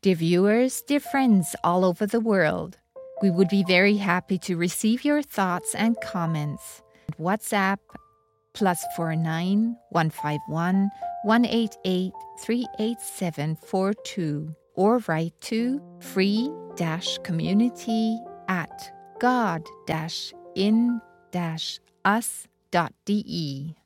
Dear viewers, dear friends all over the world, we would be very happy to receive your thoughts and comments. WhatsApp +49 151 188 38742 or write to free-community@god-in-us.de.